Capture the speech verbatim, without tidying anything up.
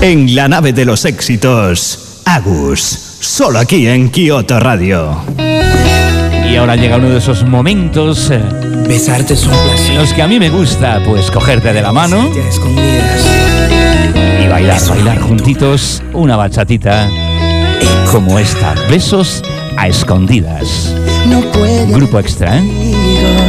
En la nave de los éxitos, Agus, solo aquí en Kyoto Radio. Y ahora llega uno de esos momentos eh, besarte es un placer. En los que a mí me gusta, pues, cogerte de la mano y bailar, bailar juntitos una bachatita como esta, Besos a Escondidas. Grupo Extra, ¿eh?